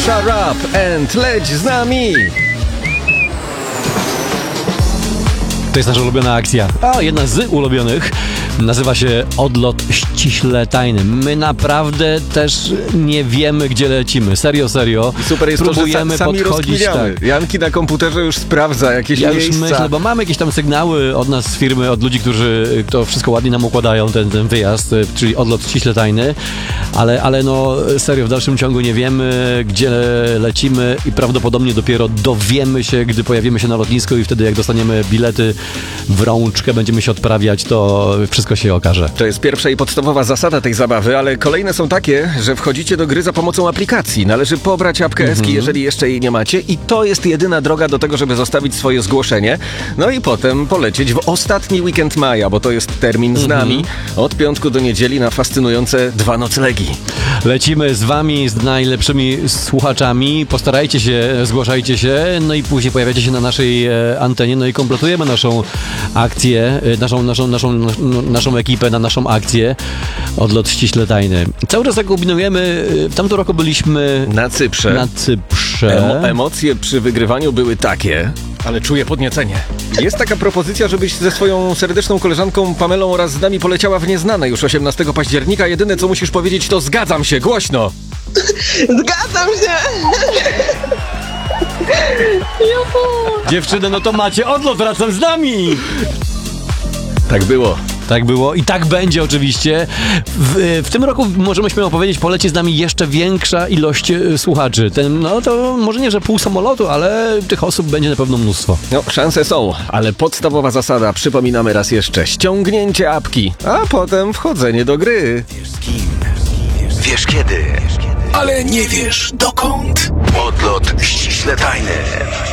Shut up and leć z nami! To jest nasza ulubiona akcja, a jedna z ulubionych. Nazywa się Odlot ściśle tajny. My naprawdę też nie wiemy, gdzie lecimy. Serio. I super jest próbujemy to, że sami podchodzić. Tak. Janki na komputerze już sprawdza jakieś Ja miejsca. już myślę, bo mamy jakieś tam sygnały od nas z firmy, od ludzi, którzy to wszystko ładnie nam układają, ten wyjazd, czyli odlot ściśle tajny, ale no serio, w dalszym ciągu nie wiemy, gdzie lecimy i prawdopodobnie dopiero dowiemy się, gdy pojawimy się na lotnisku i wtedy jak dostaniemy bilety w rączkę, będziemy się odprawiać, to wszystko się okaże. To jest pierwsza i podstawowa zasada tej zabawy, ale kolejne są takie, że wchodzicie do gry za pomocą aplikacji. Należy pobrać apkę Eski, jeżeli jeszcze jej nie macie, i to jest jedyna droga do tego, żeby zostawić swoje zgłoszenie. No i potem polecieć w ostatni weekend maja, bo to jest termin z nami, od piątku do niedzieli na fascynujące 2 noclegi. Lecimy z wami, z najlepszymi słuchaczami. Postarajcie się, zgłaszajcie się, no i później pojawiacie się na naszej antenie, no i kompletujemy naszą akcję, naszą ekipę na naszą akcję Odlot ściśle tajny. Cały czas tak kombinujemy. W tamtym roku byliśmy Na Cyprze. Emocje przy wygrywaniu były takie, ale czuję podniecenie. Jest taka propozycja, żebyś ze swoją serdeczną koleżanką Pamelą oraz z nami poleciała w nieznane już 18 października. Jedyne, co musisz powiedzieć, to zgadzam się, głośno! Zgadzam się! Dziewczyny, no to macie odlot razem z nami! Tak było. Tak było i tak będzie oczywiście. W tym roku możemy śmiało powiedzieć, poleci z nami jeszcze większa ilość słuchaczy. No to może nie, że pół samolotu, ale tych osób będzie na pewno mnóstwo. No, szanse są, ale podstawowa zasada, przypominamy raz jeszcze, ściągnięcie apki, a potem wchodzenie do gry. Wiesz z kim, wiesz kiedy, ale nie wiesz dokąd. Odlot ściśle tajny.